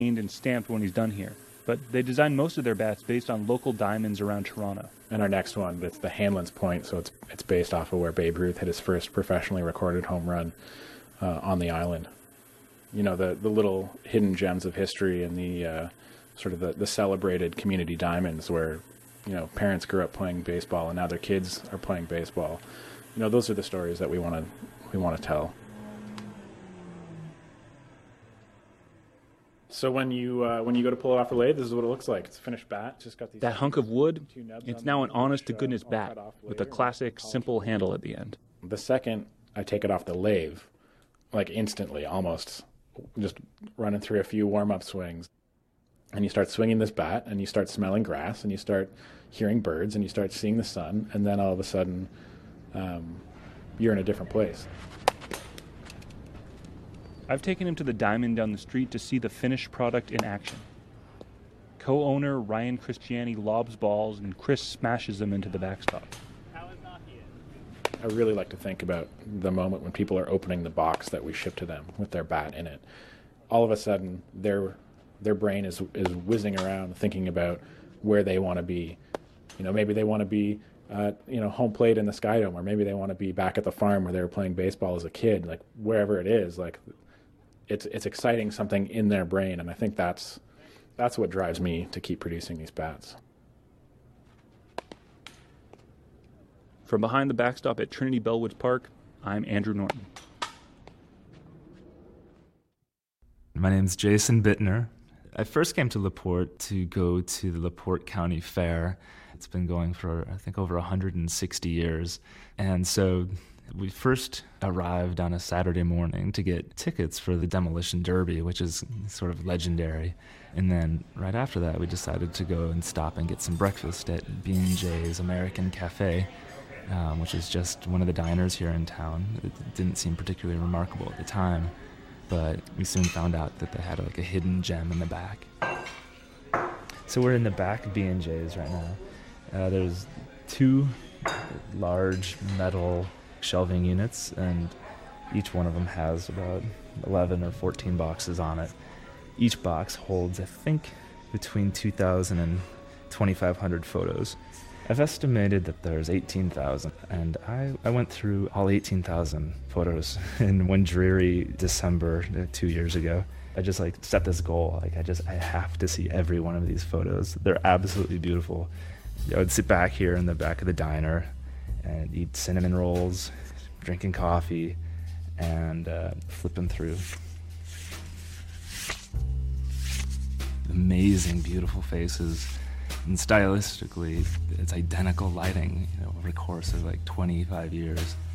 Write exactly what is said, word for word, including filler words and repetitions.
and stamped when he's done here. But they design most of their bats based on local diamonds around Toronto. And our next one, it's the Hanlan's Point, so it's it's based off of where Babe Ruth hit his first professionally recorded home run uh, on the island. You know, the, the little hidden gems of history and the uh, sort of the, the celebrated community diamonds where, you know, parents grew up playing baseball and now their kids are playing baseball. You know, those are the stories that we want to we want to tell. So when you uh, when you go to pull it off the lathe, this is what it looks like. It's a finished bat. Just got these. That hunk of wood, it's now an honest-to-goodness bat with a classic, simple handle at the end. The second I take it off the lathe, like instantly, almost, just running through a few warm-up swings, and you start swinging this bat, and you start smelling grass, and you start hearing birds, and you start seeing the sun, and then all of a sudden, um, you're in a different place. I've taken him to the diamond down the street to see the finished product in action. Co-owner Ryan Christiani lobs balls and Chris smashes them into the backstop. I really like to think about the moment when people are opening the box that we ship to them with their bat in it. All of a sudden, their their brain is is whizzing around thinking about where they want to be. You know, maybe they want to be uh, you know, home plate in the Skydome, or maybe they want to be back at the farm where they were playing baseball as a kid. Like wherever it is, like. It's it's exciting something in their brain, and I think that's that's what drives me to keep producing these bats. From behind the backstop at Trinity Bellwoods Park, I'm Andrew Norton. My name's Jason Bittner. I first came to LaPorte to go to the LaPorte County Fair. It's been going for, I think, over one hundred sixty years. And so we first arrived on a Saturday morning to get tickets for the Demolition Derby, which is sort of legendary. And then right after that, we decided to go and stop and get some breakfast at B and J's American Cafe, um, which is just one of the diners here in town. It didn't seem particularly remarkable at the time, but we soon found out that they had like a hidden gem in the back. So we're in the back of B and J's right now. Uh, there's two large metal shelving units, and each one of them has about eleven or fourteen boxes on it. Each box holds, I think, between two thousand and twenty-five hundred photos. I've estimated that there's eighteen thousand, and I, I went through all eighteen thousand photos in one dreary December uh, two years ago. I just like set this goal, like I just I have to see every one of these photos. They're absolutely beautiful. I would sit back here in the back of the diner and eat cinnamon rolls, drinking coffee, and uh, flipping through. Amazing, beautiful faces, and stylistically, it's identical lighting, you know, over the course of like twenty-five years.